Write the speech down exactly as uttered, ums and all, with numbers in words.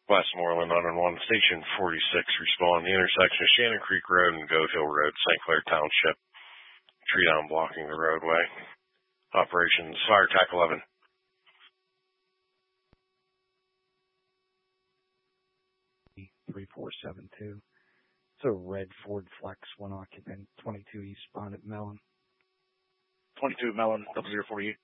Westmoreland on one, Station forty-six, respond the intersection of Shannon Creek Road and Goat Hill Road, Saint Clair Township. Tree down blocking the roadway. Operations, Fire Tac eleven. three four seven two. It's a red Ford Flex, one occupant, twenty-two eastbound at Mellon. twenty-two Mellon, double zero forty-eight.